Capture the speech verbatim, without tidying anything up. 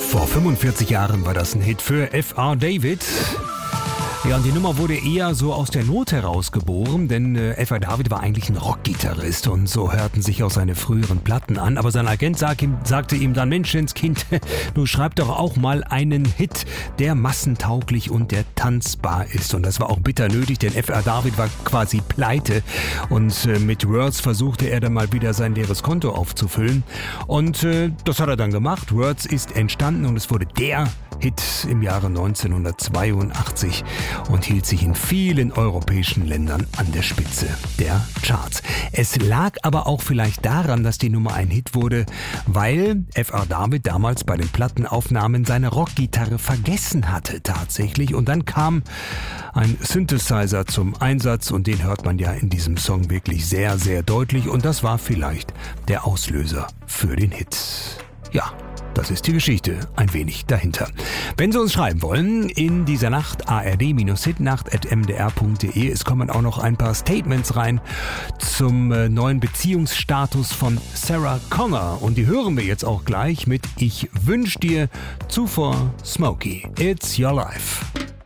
Vor fünfundvierzig Jahren war das ein Hit für F R David. Ja, und die Nummer wurde eher so aus der Not heraus geboren, denn äh, F R David war eigentlich ein Rockgitarrist und so hörten sich auch seine früheren Platten an. Aber sein Agent sag ihm, sagte ihm dann, Menschenskind, du schreib doch auch mal einen Hit, der massentauglich und der tanzbar ist. Und das war auch bitter nötig, denn F R David war quasi pleite und äh, mit Words versuchte er dann mal wieder sein leeres Konto aufzufüllen. Und äh, das hat er dann gemacht. Words ist entstanden und es wurde der Hit im Jahre neunzehnhundertzweiundachtzig und hielt sich in vielen europäischen Ländern an der Spitze der Charts. Es lag aber auch vielleicht daran, dass die Nummer ein Hit wurde, weil F R David damals bei den Plattenaufnahmen seine Rockgitarre vergessen hatte tatsächlich. Und dann kam ein Synthesizer zum Einsatz und den hört man ja in diesem Song wirklich sehr, sehr deutlich. Und das war vielleicht der Auslöser für den Hit. Ja. Das ist die Geschichte ein wenig dahinter. Wenn Sie uns schreiben wollen, in dieser Nacht a r d hitnacht at m d r punkt d e. Es kommen auch noch ein paar Statements rein zum äh, neuen Beziehungsstatus von Sarah Connor. Und die hören wir jetzt auch gleich mit Ich wünsch dir, zuvor Smokey. It's your life.